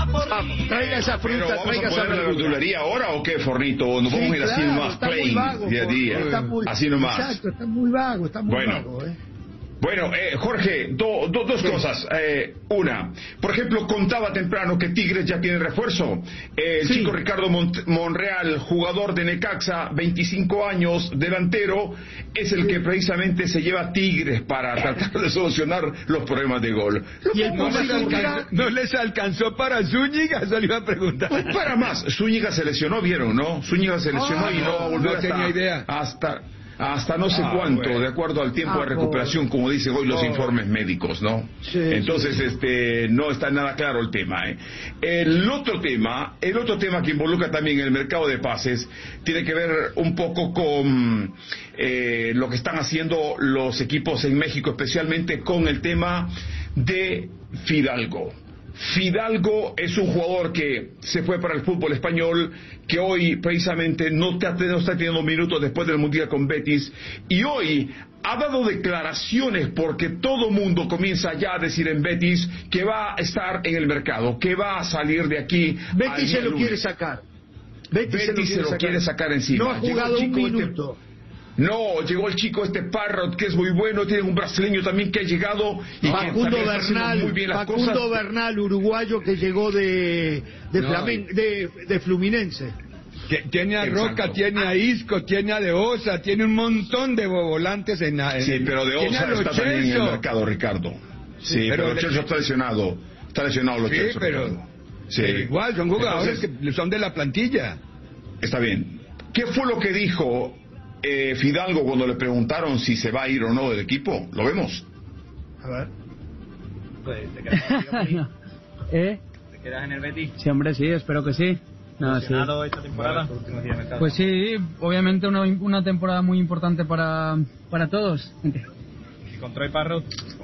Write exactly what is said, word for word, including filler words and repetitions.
Vamos, traiga esa fruta, Pero ¿vamos traiga a esa poner la fruta. verdulería ahora o qué, Fornito? ¿O nos Sí, vamos a ir así claro, nomás está muy plain, vago, día a día? está muy- Así nomás. Exacto, está muy vago, está muy Bueno. vago, ¿eh? Bueno, eh, Jorge, do- do- dos Sí. cosas. Eh, una, por ejemplo, contaba temprano que Tigres ya tiene refuerzo. Eh, el Sí. chico Ricardo Mont- Monreal, jugador de Necaxa, veinticinco años, delantero, es el que precisamente se lleva a Tigres para tratar de solucionar los problemas de gol. Lo Y que el pasa Puma es que- Zúñiga, ¿No les alcanzó para Zúñiga? Eso le iba a preguntar. Pues para más, Zúñiga se lesionó, ¿vieron, no? Zúñiga se lesionó Ah, y no va a volver no hasta, tenía idea. hasta hasta no sé Ah, cuánto, bueno. de acuerdo al tiempo Ah, de recuperación, como dicen hoy los pobre. informes médicos, ¿no? Sí, Entonces, sí. este, no está nada claro el tema, ¿eh? El otro tema, el otro tema que involucra también el mercado de pases, tiene que ver un poco con eh, lo que están haciendo los equipos en México, especialmente con el tema de Fidalgo. Fidalgo es un jugador que se fue para el fútbol español, que hoy precisamente no está, no está teniendo minutos después del Mundial con Betis, y hoy ha dado declaraciones porque todo mundo comienza ya a decir en Betis que va a estar en el mercado, que va a salir de aquí. al Betis día se lo lunes. quiere sacar. Betis, Betis se lo quiere sacar encima. No ha Llegó jugado el un chico este- minuto. No, llegó el chico este Parrot que es muy bueno, tiene un brasileño también que ha llegado y que Facundo también está haciendo Bernal, muy bien las Facundo cosas. Bernal, uruguayo que llegó de de, No. Flamen- de, de Fluminense. Que- Tiene a Exacto. Roca, tiene a Isco, tiene a De Osa, tiene un montón de volantes en, en Sí, pero de tiene a Osa Lo está también en el Celso. mercado, Ricardo. Sí, Sí, pero pero Lo Celso está lesionado. Está lesionado Lo Sí, Celso, pero, Ricardo. Sí. pero igual son jugadores Entonces, que son de la plantilla. está bien. ¿Qué fue lo que dijo eh, Fidalgo cuando le preguntaron si se va a ir o no del equipo? ¿Lo vemos? A ver. Pues te quedas en el Betis. ¿Eh? ¿Te quedas en el Betis? Sí, hombre, sí, espero que sí. No, sí. ¿Ilusionado esta temporada? Últimos días de mercado. Pues sí, obviamente una, una temporada muy importante para, para todos. Y con Troy Parrott,